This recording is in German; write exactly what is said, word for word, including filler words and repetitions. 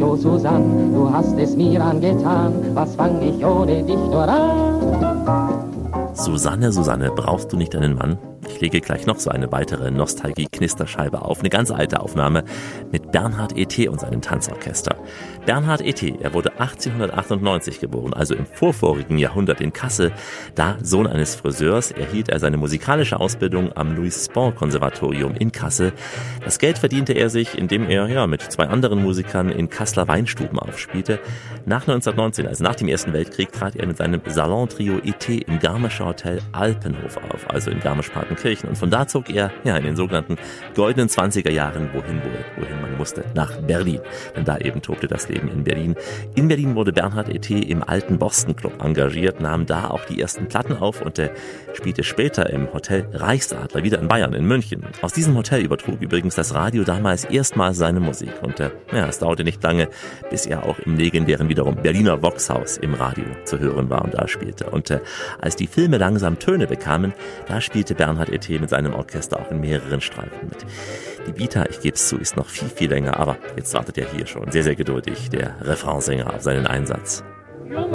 Oh Susanne, du hast es mir angetan, was fang ich ohne dich nur an? Susanne, Susanne, brauchst du nicht einen Mann? Ich lege gleich noch so eine weitere Nostalgie-Knisterscheibe auf. Eine ganz alte Aufnahme mit Bernhard E T und seinem Tanzorchester. Bernhard E T, er wurde achtzehnhundertachtundneunzig geboren, also im vorvorigen Jahrhundert in Kassel. Da, Sohn eines Friseurs, erhielt er seine musikalische Ausbildung am Louis-Spohr-Konservatorium in Kassel. Das Geld verdiente er sich, indem er ja mit zwei anderen Musikern in Kasseler Weinstuben aufspielte. Nach neunzehnhundertneunzehn, also nach dem Ersten Weltkrieg, trat er mit seinem Salon-Trio E T im Garmischer Hotel Alpenhof auf, also in Garmisch-Partenkirchen. Und von da zog er ja in den sogenannten goldenen zwanziger Jahren, wohin wohl, wohin man musste, nach Berlin. Denn da eben tobte das Leben in Berlin. In Berlin wurde Bernhard E T im alten Boston Club engagiert, nahm da auch die ersten Platten auf und äh, spielte später im Hotel Reichsadler, wieder in Bayern, in München. Aus diesem Hotel übertrug übrigens das Radio damals erstmals seine Musik. Und äh, ja, es dauerte nicht lange, bis er auch im legendären wiederum Berliner Voxhaus im Radio zu hören war und da spielte. Und äh, als die Filme langsam Töne bekamen, da spielte Bernhard E T mit seinem Orchester auch in mehreren Streifen mit. Die Vita, ich gebe es zu, ist noch viel, viel länger, aber jetzt wartet ja hier schon sehr, sehr geduldig der Refrainsänger auf seinen Einsatz.